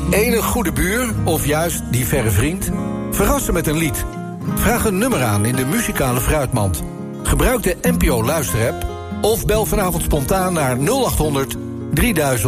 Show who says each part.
Speaker 1: Die ene goede buur, of juist die verre vriend? Verrassen met een lied. Vraag een nummer aan in de muzikale fruitmand. Gebruik de NPO Luisterapp of bel vanavond spontaan naar 0800 3000.